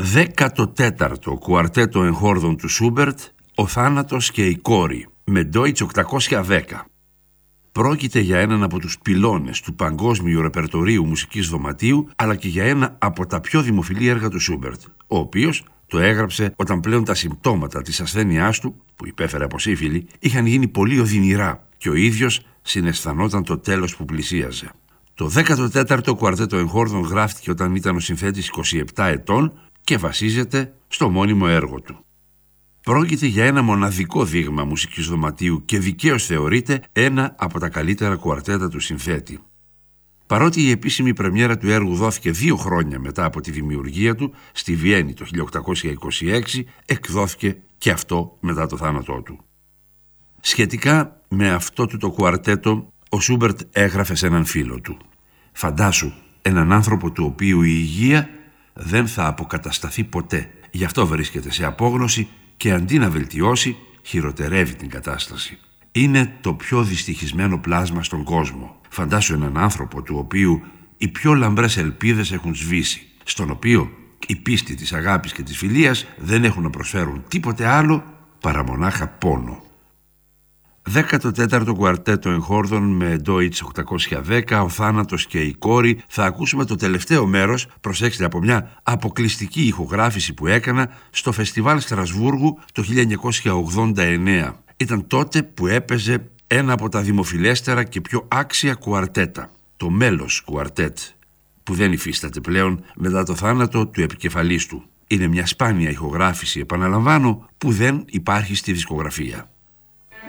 14ο κουαρτέτο εγχόρδων του Σούμπερτ, «Ο θάνατος και η κόρη», με Deutsch 810. Πρόκειται για έναν από τους πυλώνες του παγκόσμιου ρεπερτορίου μουσικής δωματίου, αλλά και για ένα από τα πιο δημοφιλή έργα του Σούμπερτ, ο οποίος το έγραψε όταν πλέον τα συμπτώματα της ασθένειάς του, που υπέφερε από σύφυλλη, είχαν γίνει πολύ οδυνηρά και ο ίδιος συναισθανόταν το τέλος που πλησίαζε. Το 14ο κουαρτέτο εγχόρδων γράφτηκε όταν ήταν ο συνθέτης 27 ετών και βασίζεται στο μόνιμο έργο του. Πρόκειται για ένα μοναδικό δείγμα μουσικής δωματίου και δικαίως θεωρείται ένα από τα καλύτερα κουαρτέτα του συνθέτη. Παρότι η επίσημη πρεμιέρα του έργου δόθηκε 2 χρόνια μετά από τη δημιουργία του, στη Βιέννη το 1826, εκδόθηκε και αυτό μετά το θάνατό του. Σχετικά με αυτό του το κουαρτέτο, ο Σούμπερτ έγραφε σε έναν φίλο του: «Φαντάσου έναν άνθρωπο του οποίου η υγεία δεν θα αποκατασταθεί ποτέ. Γι' αυτό βρίσκεται σε απόγνωση και αντί να βελτιώσει, χειροτερεύει την κατάσταση. Είναι το πιο δυστυχισμένο πλάσμα στον κόσμο. Φαντάσου έναν άνθρωπο του οποίου οι πιο λαμπρές ελπίδες έχουν σβήσει, στον οποίο η πίστη της αγάπης και της φιλίας δεν έχουν να προσφέρουν τίποτε άλλο παρά μονάχα πόνο». 14ο κουαρτέτο εγχόρδων με Deutsch 810, «Ο θάνατος και η κόρη». Θα ακούσουμε το τελευταίο μέρος, προσέξτε, από μια αποκλειστική ηχογράφηση που έκανα στο Φεστιβάλ Στρασβούργου το 1989. Ήταν τότε που έπαιζε ένα από τα δημοφιλέστερα και πιο άξια κουαρτέτα, το Μέλος κουαρτέτ, που δεν υφίσταται πλέον μετά το θάνατο του επικεφαλής του. Είναι μια σπάνια ηχογράφηση, επαναλαμβάνω, που δεν υπάρχει στη δισκογραφία.